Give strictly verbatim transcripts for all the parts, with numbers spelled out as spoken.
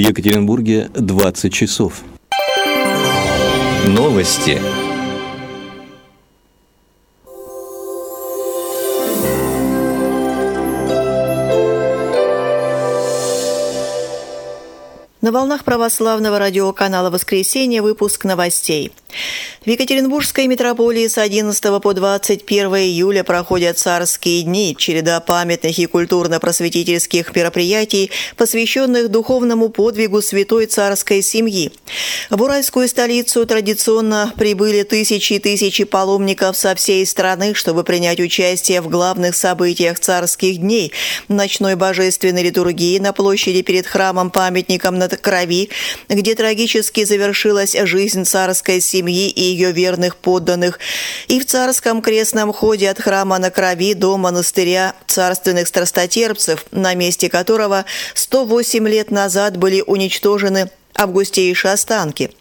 Екатеринбурге двадцать часов. Новости. На волнах православного радиоканала «Воскресенье» выпуск новостей. В Екатеринбургской митрополии с одиннадцатого по двадцать первое июля проходят царские дни, череда памятных и культурно-просветительских мероприятий, посвященных духовному подвигу святой царской семьи. В уральскую столицу традиционно прибыли тысячи и тысячи паломников со всей страны, чтобы принять участие в главных событиях царских дней – ночной божественной литургии на площади перед храмом-памятником на Крови, где трагически завершилась жизнь царской семьи и ее верных подданных, и в царском крестном ходе от храма на Крови до монастыря царственных страстотерпцев, на месте которого сто восемь лет назад были уничтожены августейшие останки.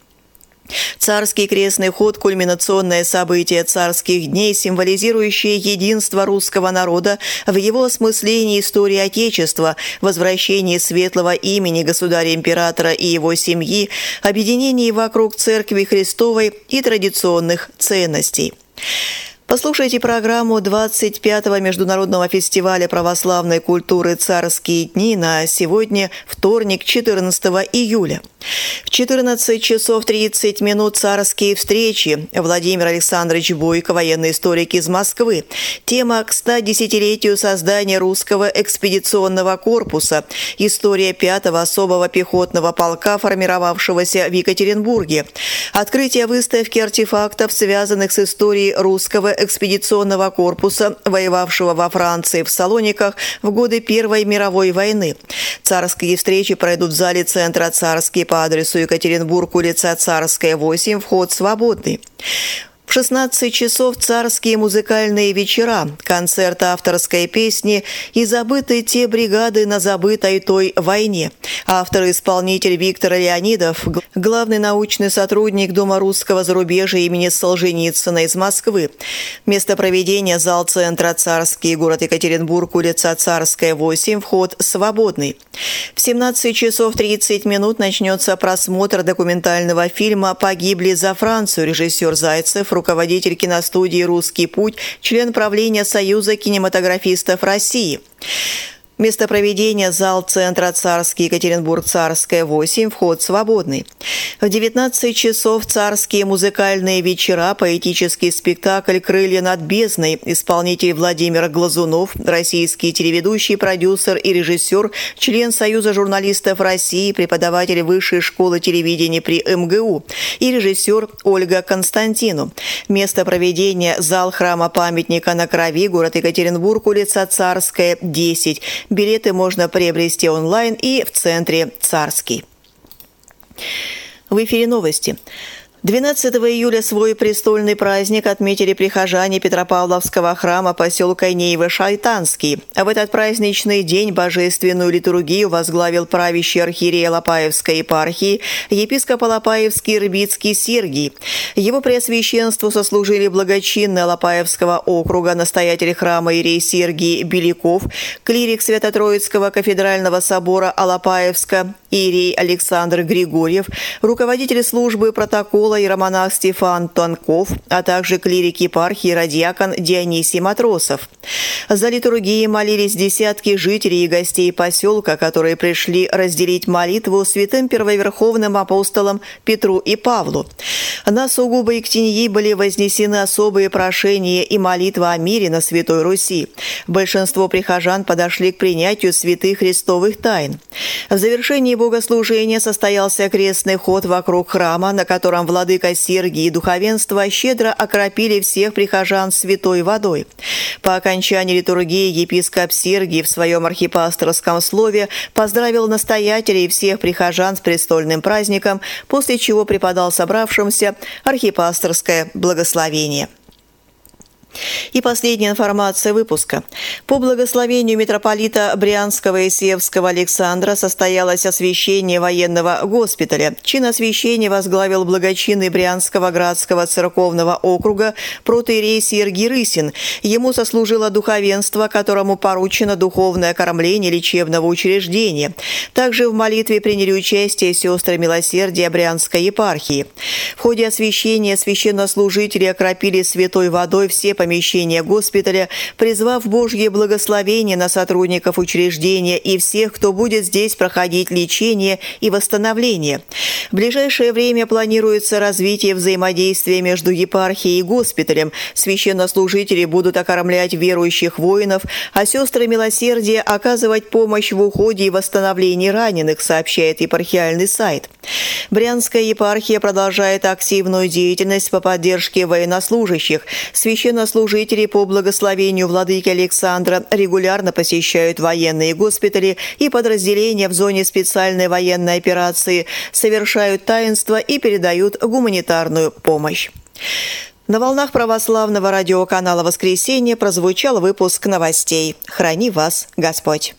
Царский крестный ход – кульминационное событие царских дней, символизирующее единство русского народа в его осмыслении истории Отечества, возвращении светлого имени государя-императора и его семьи, объединении вокруг Церкви Христовой и традиционных ценностей. Послушайте программу двадцать пятого Международного фестиваля православной культуры «Царские дни» на сегодня, вторник, четырнадцатого июля. В четырнадцать часов тридцать минут царские встречи. Владимир Александрович Бойко, военный историк из Москвы. Тема к стодесятилетию создания русского экспедиционного корпуса. История пятого особого пехотного полка, формировавшегося в Екатеринбурге. Открытие выставки артефактов, связанных с историей русского экспедиционного корпуса, воевавшего во Франции в Салониках в годы Первой мировой войны. Царские встречи пройдут в зале центра «Царский» по адресу Екатеринбург, улица Царская, восемь, вход свободный. В шестнадцать часов царские музыкальные вечера, концерт авторской песни «И забыты те бригады на забытой той войне». Автор-исполнитель Виктор Леонидов, главный научный сотрудник Дома русского зарубежья имени Солженицына из Москвы. Место проведения – зал центра «Царский», город Екатеринбург, улица Царская, восемь, вход свободный. В семнадцать часов тридцать минут начнется просмотр документального фильма «Погибли за Францию». Режиссер Зайцев, руководитель киностудии «Русский путь», член правления Союза кинематографистов России. Место проведения – зал центра «Царский», Екатеринбург, Царская, восемь, вход свободный. В девятнадцать часов царские музыкальные вечера, поэтический спектакль «Крылья над бездной». Исполнитель Владимир Глазунов, российский телеведущий, продюсер и режиссер, член Союза журналистов России, преподаватель Высшей школы телевидения при эм гэ у и режиссер Ольга Константину. Место проведения – зал храма-памятника на Крови, город Екатеринбург, улица Царская, десять. Билеты можно приобрести онлайн и в центре «Царский». В эфире новости. двенадцатого июля свой престольный праздник отметили прихожане Петропавловского храма поселка Нейвы-Шайтанский. В этот праздничный день божественную литургию возглавил правящий архиерей Алапаевской епархии епископ Алапаевский Рыбицкий Сергий. Его преосвященству сослужили благочинный Алапаевского округа настоятель храма иерей Сергий Беляков, клирик Свято-Троицкого кафедрального собора Алапаевска иерей Александр Григорьев, руководитель службы протокола иеромонах Стефан Тонков, а также клирик епархии радиакон Дионисий Матросов. За литургией молились десятки жителей и гостей поселка, которые пришли разделить молитву святым первоверховным апостолам Петру и Павлу. На сугубо Иктиньи были вознесены особые прошения и молитва о мире на Святой Руси. Большинство прихожан подошли к принятию святых христовых тайн. В завершении богослужения состоялся крестный ход вокруг храма, на котором владыка Сергий и духовенство щедро окропили всех прихожан святой водой. По окончании литургии епископ Сергий в своем архипасторском слове поздравил настоятелей и всех прихожан с престольным праздником, после чего преподал собравшимся архипасторское благословение. И последняя информация выпуска. По благословению митрополита Брянского и Севского Александра состоялось освящение военного госпиталя. Чин освящения возглавил благочинный Брянского Градского церковного округа протоиерей Сергий Рысин. Ему сослужило духовенство, которому поручено духовное кормление лечебного учреждения. Также в молитве приняли участие сестры милосердия Брянской епархии. В ходе освящения священнослужители окропили святой водой все помещения госпиталя, призвав Божье благословение на сотрудников учреждения и всех, кто будет здесь проходить лечение и восстановление. В ближайшее время планируется развитие взаимодействия между епархией и госпиталем. Священнослужители будут окормлять верующих воинов, а сестры милосердия оказывать помощь в уходе и восстановлении раненых, сообщает епархиальный сайт. Брянская епархия продолжает активную деятельность по поддержке военнослужащих. Священнослужители по благословению владыки Александра регулярно посещают военные госпитали и подразделения в зоне специальной военной операции, совершают таинства и передают гуманитарную помощь. На волнах православного радиоканала «Воскресенье» прозвучал выпуск новостей. Храни вас Господь!